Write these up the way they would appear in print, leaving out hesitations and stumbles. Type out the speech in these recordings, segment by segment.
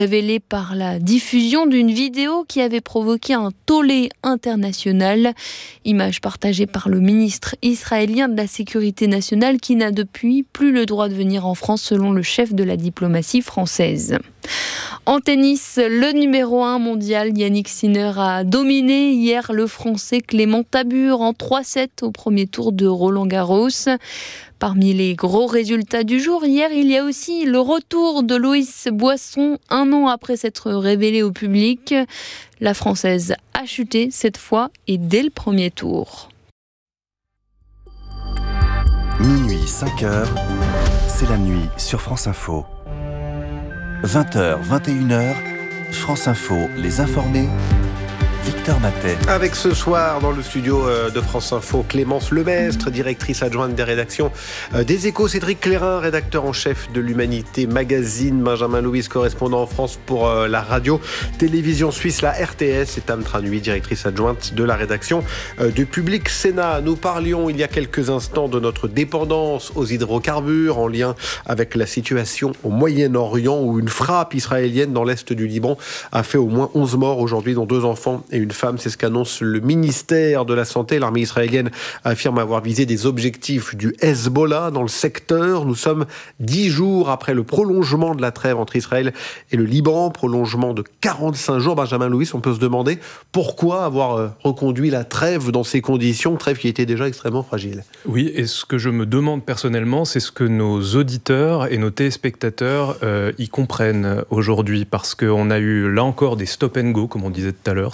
révélé par la diffusion d'une vidéo qui avait provoqué un tollé international. Image partagée par le ministre israélien de la Sécurité nationale qui n'a depuis plus le droit de venir en France selon le chef de la diplomatie française. En tennis, le numéro 1 mondial Yannick Sinner a dominé hier le Français Clément Tabure en 3-7 au premier tour de Roland-Garros. Parmi les gros résultats du jour, hier, il y a aussi le retour de Loïs Boisson, 1 an après s'être révélée au public. La Française a chuté cette fois et dès le premier tour. Minuit, 5h, c'est la nuit sur France Info. 20h, 21h, France Info, les informés, Victor Matet. Avec ce soir dans le studio de France Info, Clémence Lemestre, directrice adjointe des rédactions des Échos, Cédric Clairin, rédacteur en chef de l'Humanité Magazine, Benjamin Louis, correspondant en France pour la radio-télévision suisse, la RTS, et Tam Tranui, directrice adjointe de la rédaction du Public Sénat. Nous parlions il y a quelques instants de notre dépendance aux hydrocarbures en lien avec la situation au Moyen-Orient où une frappe israélienne dans l'est du Liban a fait au moins 11 morts aujourd'hui, dont 2 enfants et une femme. C'est ce qu'annonce le ministère de la Santé. L'armée israélienne affirme avoir visé des objectifs du Hezbollah dans le secteur. Nous sommes 10 jours après le prolongement de la trêve entre Israël et le Liban, prolongement de 45 jours. Benjamin Louis, on peut se demander pourquoi avoir reconduit la trêve dans ces conditions, trêve qui était déjà extrêmement fragile. Oui, et ce que je me demande personnellement, c'est ce que nos auditeurs et nos téléspectateurs y comprennent aujourd'hui, parce qu'on a eu là encore des stop and go, comme on disait tout à l'heure,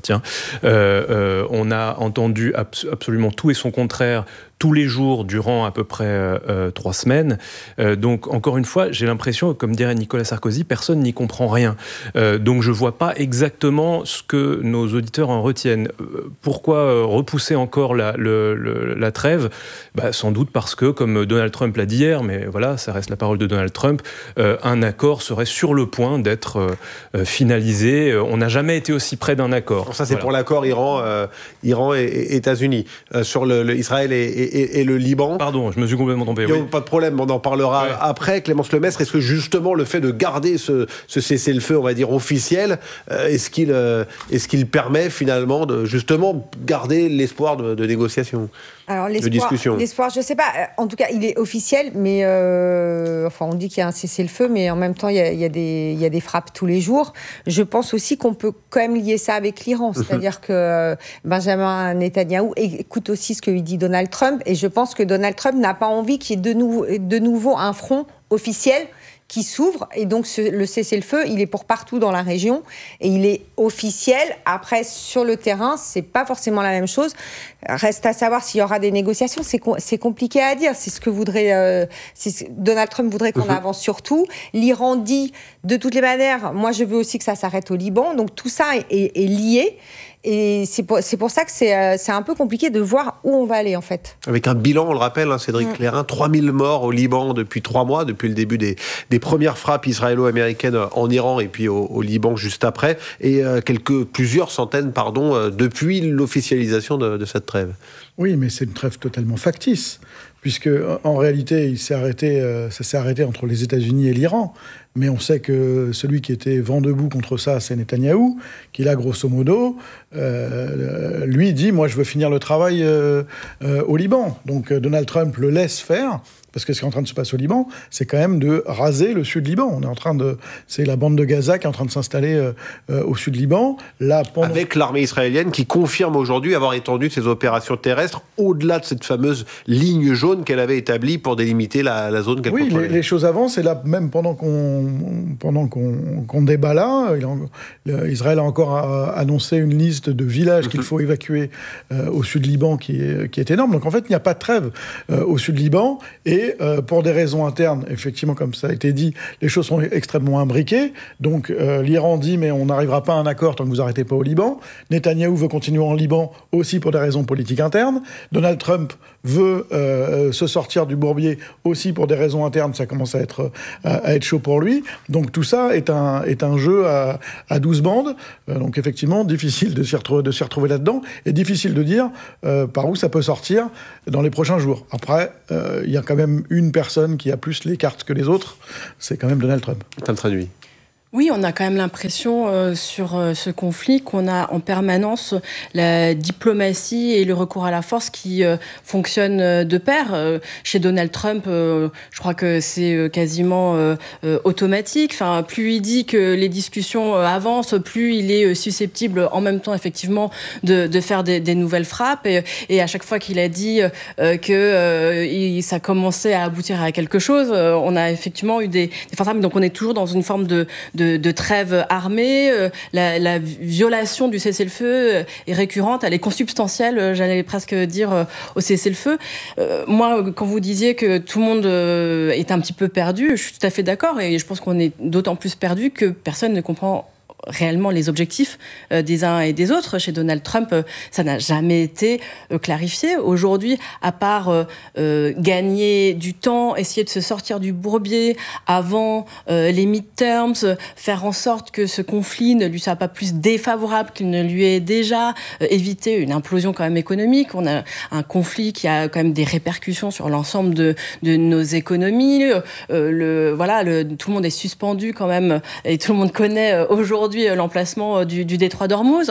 on a entendu absolument tout et son contraire tous les jours durant à peu près 3 semaines. Donc, encore une fois, j'ai l'impression, comme dirait Nicolas Sarkozy, personne n'y comprend rien. Donc, je ne vois pas exactement ce que nos auditeurs en retiennent. Pourquoi repousser encore la trêve ? Sans doute parce que, comme Donald Trump l'a dit hier, mais voilà, ça reste la parole de Donald Trump, un accord serait sur le point d'être finalisé. On n'a jamais été aussi près d'un accord. Ça, c'est pour l'accord Iran et États-Unis. Sur Israël et le Liban. Pardon, je me suis complètement trompé. Oui. Pas de problème, on en parlera après. Clémence Lemestre, est-ce que justement le fait de garder ce cessez-le-feu, on va dire officiel, est-ce qu'il permet finalement de justement garder l'espoir de négociation, de discussion ? L'espoir, je ne sais pas. En tout cas, il est officiel, mais on dit qu'il y a un cessez-le-feu, mais en même temps, il y a des frappes tous les jours. Je pense aussi qu'on peut quand même lier ça avec l'Iran, c'est-à-dire que Benjamin Netanyahou écoute aussi ce que lui dit Donald Trump, et je pense que Donald Trump n'a pas envie qu'il y ait de nouveau un front officiel qui s'ouvre, et donc le cessez-le-feu, il est pour partout dans la région, et il est officiel. Après, sur le terrain, c'est pas forcément la même chose. Reste à savoir s'il y aura des négociations, c'est compliqué à dire. C'est ce que Donald Trump voudrait qu'on avance sur tout. L'Iran dit, de toutes les manières, moi je veux aussi que ça s'arrête au Liban, donc tout ça est lié. Et c'est pour ça que c'est un peu compliqué de voir où on va aller, en fait. Avec un bilan, on le rappelle, Cédric Clairin, 3000 morts au Liban depuis 3 mois, depuis le début des premières frappes israélo-américaines en Iran et puis au Liban juste après, et plusieurs centaines, depuis l'officialisation de cette trêve. Oui, mais c'est une trêve totalement factice, puisque en réalité, ça s'est arrêté entre les États-Unis et l'Iran. Mais on sait que celui qui était vent debout contre ça, c'est Netanyahou, qui là, grosso modo, lui dit « Moi, je veux finir le travail au Liban ». Donc Donald Trump le laisse faire, parce que ce qui est en train de se passer au Liban, c'est quand même de raser le sud Liban. C'est la bande de Gaza qui est en train de s'installer au sud Liban. Là, avec l'armée israélienne qui confirme aujourd'hui avoir étendu ses opérations terrestres au-delà de cette fameuse ligne jaune qu'elle avait établie pour délimiter la zone qu'elle contrôlait. Oui, les choses avancent, et là, même pendant qu'on débat là, Israël a encore annoncé une liste de villages qu'il faut évacuer au sud Liban qui est énorme. Donc en fait, il n'y a pas de trêve au sud Liban, et pour des raisons internes, effectivement, comme ça a été dit, les choses sont extrêmement imbriquées. Donc l'Iran dit, mais on n'arrivera pas à un accord tant que vous n'arrêtez pas au Liban. Netanyahou veut continuer en Liban aussi pour des raisons politiques internes. Donald Trump veut se sortir du bourbier aussi pour des raisons internes. Ça commence à être chaud pour lui. Donc tout ça est un jeu à 12 bandes. Donc effectivement, difficile de s'y retrouver là-dedans, et difficile de dire par où ça peut sortir dans les prochains jours. Après, il y a quand même une personne qui a plus les cartes que les autres, c'est quand même Donald Trump. Ça me traduit. Oui, on a quand même l'impression sur ce conflit qu'on a en permanence la diplomatie et le recours à la force qui fonctionnent de pair. Chez Donald Trump, je crois que c'est quasiment automatique. Enfin, plus il dit que les discussions avancent, plus il est susceptible en même temps effectivement de faire des nouvelles frappes. Et à chaque fois qu'il a dit que ça commençait à aboutir à quelque chose, on a effectivement eu des fantasmes. Donc on est toujours dans une forme de trêve armée, la violation du cessez-le-feu est récurrente, elle est consubstantielle, j'allais presque dire, au cessez-le-feu. Moi, quand vous disiez que tout le monde est un petit peu perdu, je suis tout à fait d'accord, et je pense qu'on est d'autant plus perdu que personne ne comprend réellement les objectifs des uns et des autres. Chez Donald Trump, ça n'a jamais été clarifié. Aujourd'hui, à part gagner du temps, essayer de se sortir du bourbier avant les midterms, faire en sorte que ce conflit ne lui soit pas plus défavorable qu'il ne lui est déjà, éviter une implosion quand même économique. On a un conflit qui a quand même des répercussions sur l'ensemble de nos économies. Tout le monde est suspendu quand même, et tout le monde connaît aujourd'hui l'emplacement du détroit d'Ormuz.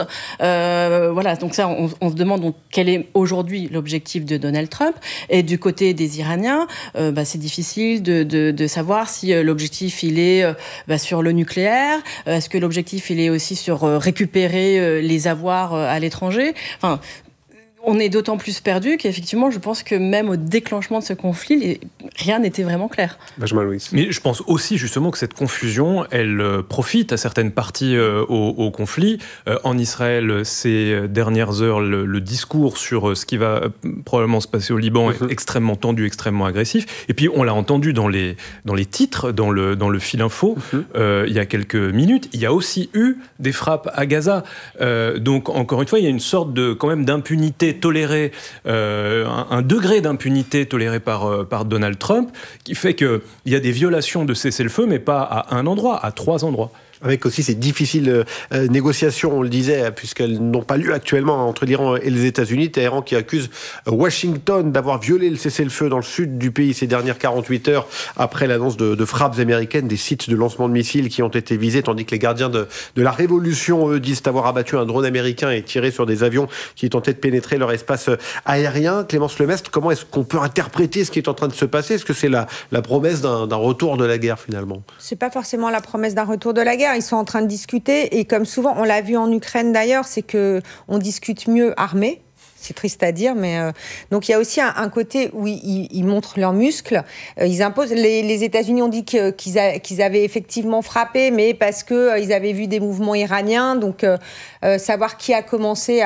Donc ça, on se demande donc, quel est aujourd'hui l'objectif de Donald Trump. Et du côté des Iraniens, c'est difficile de savoir si l'objectif il est sur le nucléaire. Est-ce que l'objectif il est aussi sur récupérer les avoirs à l'étranger. Enfin, on est d'autant plus perdu qu'effectivement, je pense que même au déclenchement de ce conflit, rien n'était vraiment clair. Benjamin Louis. Mais je pense aussi justement que cette confusion, elle profite à certaines parties au conflit. En Israël, ces dernières heures, le discours sur ce qui va probablement se passer au Liban est extrêmement tendu, extrêmement agressif. Et puis, on l'a entendu dans les titres, dans le fil info, il y a quelques minutes. Il y a aussi eu des frappes à Gaza. Donc, encore une fois, il y a une sorte quand même d'impunité tolérée, un degré d'impunité toléré par Donald Trump, qui fait qu'il y a des violations de cessez-le-feu, mais pas à un endroit, à 3 endroits. Avec aussi ces difficiles négociations, on le disait, puisqu'elles n'ont pas lieu actuellement entre l'Iran et les États-Unis. Téhéran qui accuse Washington d'avoir violé le cessez-le-feu dans le sud du pays ces dernières 48 heures après l'annonce de frappes américaines, des sites de lancement de missiles qui ont été visés, tandis que les gardiens de la révolution, eux, disent avoir abattu un drone américain et tiré sur des avions qui tentaient de pénétrer leur espace aérien. Clémence Lemestre, comment est-ce qu'on peut interpréter ce qui est en train de se passer ? Est-ce que c'est la promesse d'un retour de la guerre, finalement ? C'est pas forcément la promesse d'un retour de la guerre. Ils sont en train de discuter, et comme souvent, on l'a vu en Ukraine d'ailleurs, c'est qu'on discute mieux armés. C'est triste à dire, mais donc il y a aussi un côté où ils montrent leurs muscles. Ils imposent. Les États-Unis ont dit qu'ils avaient effectivement frappé, mais parce que ils avaient vu des mouvements iraniens. Donc savoir qui a commencé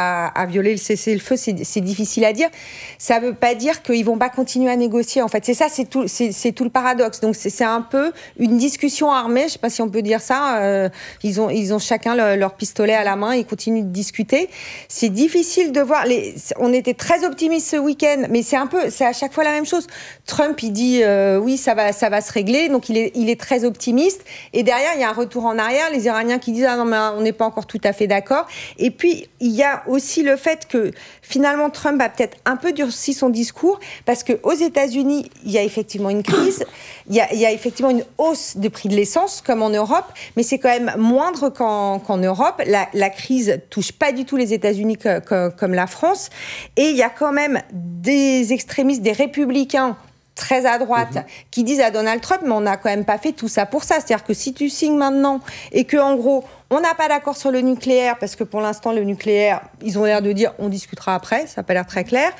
à violer le cessez-le-feu, c'est difficile à dire. Ça veut pas dire qu'ils vont pas continuer à négocier. En fait, c'est ça, c'est tout le paradoxe. Donc c'est un peu une discussion armée. Je sais pas si on peut dire ça. Ils ont chacun leur pistolet à la main. Ils continuent de discuter. C'est difficile de voir. On était très optimistes ce week-end, mais c'est à chaque fois la même chose. Trump, il dit oui, ça va se régler, donc il est très optimiste. Et derrière, il y a un retour en arrière. Les Iraniens qui disent ah non, mais on n'est pas encore tout à fait d'accord. Et puis il y a aussi le fait que finalement Trump a peut-être un peu durci son discours, parce que aux États-Unis, il y a effectivement une crise, il y a effectivement une hausse du prix de l'essence, comme en Europe, mais c'est quand même moindre qu'en Europe. La crise touche pas du tout les États-Unis comme la France. Et il y a quand même des extrémistes, des républicains très à droite, qui disent à Donald Trump, mais on n'a quand même pas fait tout ça pour ça. C'est-à-dire que si tu signes maintenant et que, en gros, on n'a pas d'accord sur le nucléaire, parce que pour l'instant, le nucléaire, ils ont l'air de dire, on discutera après, ça n'a pas l'air très clair.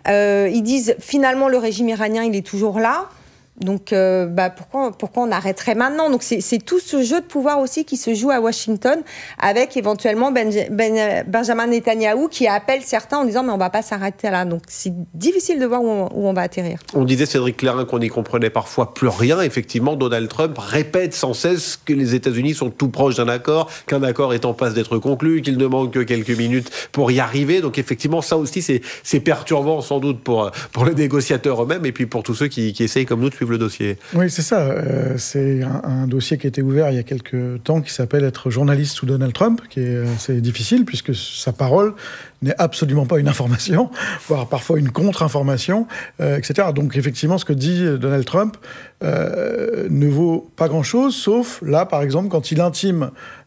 Ils disent, finalement, le régime iranien, il est toujours là. Donc, pourquoi on arrêterait maintenant ? Donc, c'est tout ce jeu de pouvoir aussi qui se joue à Washington, avec éventuellement Benjamin Netanyahou qui appelle certains en disant « mais on ne va pas s'arrêter là ». Donc, c'est difficile de voir où on va atterrir. On disait, Cédric Clairin, qu'on n'y comprenait parfois plus rien. Effectivement, Donald Trump répète sans cesse que les États-Unis sont tout proches d'un accord, qu'un accord est en passe d'être conclu, qu'il ne manque que quelques minutes pour y arriver. Donc, effectivement, ça aussi, c'est perturbant sans doute pour les négociateurs eux-mêmes et puis pour tous ceux qui essayent comme nous de suivre suivre le dossier. Oui, c'est ça. C'est un dossier qui a été ouvert il y a quelques temps qui s'appelle être journaliste sous Donald Trump, qui est assez difficile puisque sa parole n'est absolument pas une information, voire parfois une contre-information, etc. Donc effectivement, ce que dit Donald Trump ne vaut pas grand-chose, sauf là, par exemple, quand il intime